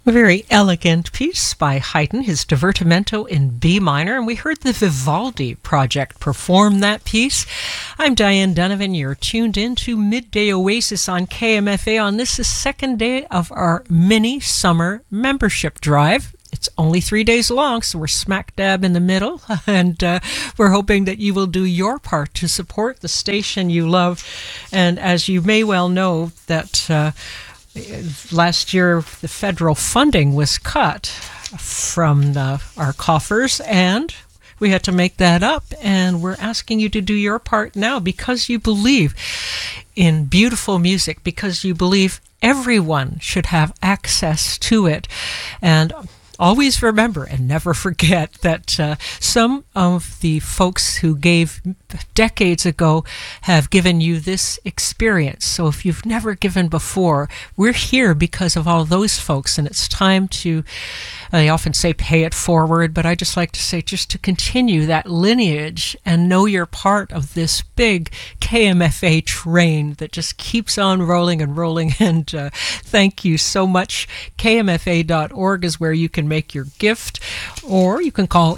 A very elegant piece by Haydn, his Divertimento in B minor, and we heard the Vivaldi Project perform that piece. I'm Diane Donovan. You're tuned in to Midday Oasis on KMFA on this is second day of our mini summer membership drive. It's only 3 days long, so we're smack dab in the middle, and we're hoping that you will do your part to support the station you love. And as you may well know, that last year the federal funding was cut from our coffers, and we had to make that up, and we're asking you to do your part now because you believe in beautiful music, because you believe everyone should have access to it. And always remember and never forget that some of the folks who gave decades ago have given you this experience. So if you've never given before, we're here because of all those folks, and it's time to, I often say pay it forward, but I just like to say just to continue that lineage and know you're part of this big KMFA train that just keeps on rolling and rolling. And thank you so much. KMFA.org is where you can make your gift, or you can call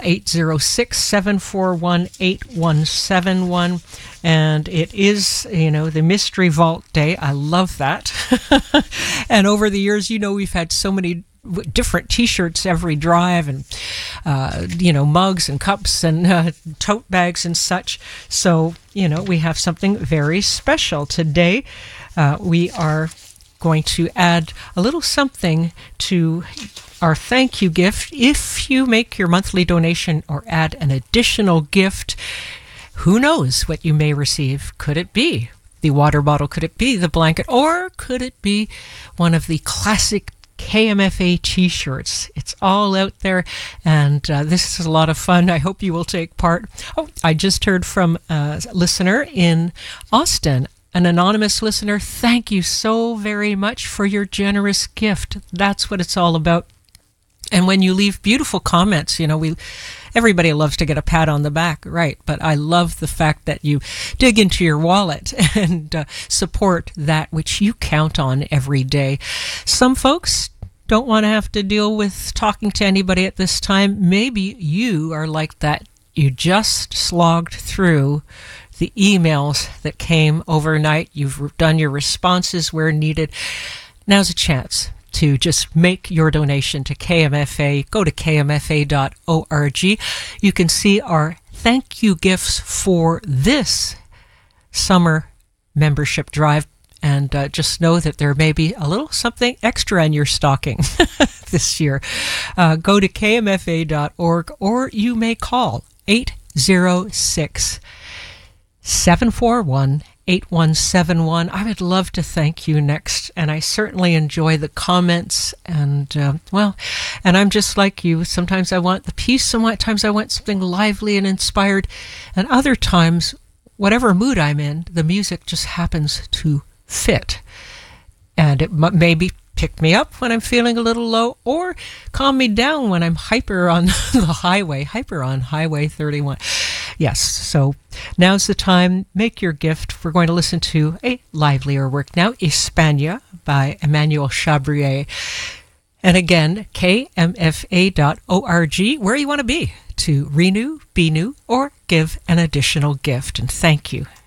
806-741-8171. And it is, the Mystery Vault Day. I love that. And over the years, we've had so many different t-shirts every drive, and mugs and cups and tote bags and such. So we have something very special today. We are going to add a little something to our thank you gift. If you make your monthly donation or add an additional gift, who knows what you may receive? Could it be the water bottle? Could it be the blanket? Or could it be one of the classic KMFA t-shirts? It's all out there, and this is a lot of fun. I hope you will take part. Oh, I just heard from a listener in Austin, an anonymous listener. Thank you so very much for your generous gift. That's what it's all about. And when you leave beautiful comments, everybody loves to get a pat on the back, right? But I love the fact that you dig into your wallet and support that which you count on every day. Some folks don't want to have to deal with talking to anybody at this time. Maybe you are like that. You just slogged through the emails that came overnight. You've done your responses where needed. Now's a chance to just make your donation to KMFA. Go to kmfa.org. You can see our thank you gifts for this summer membership drive, and just know that there may be a little something extra in your stocking this year. Go to kmfa.org, or you may call 806-741-8171. I would love to thank you next, and I certainly enjoy the comments, and and I'm just like you. Sometimes I want the peace, sometimes I want something lively and inspired, and other times, whatever mood I'm in, the music just happens to fit, and it maybe pick me up when I'm feeling a little low, or calm me down when I'm hyper on Highway 31. Yes, so now's the time. Make your gift. We're going to listen to a livelier work now, España by Emmanuel Chabrier. And again, kmfa.org, where you want to be to renew, be new, or give an additional gift. And thank you.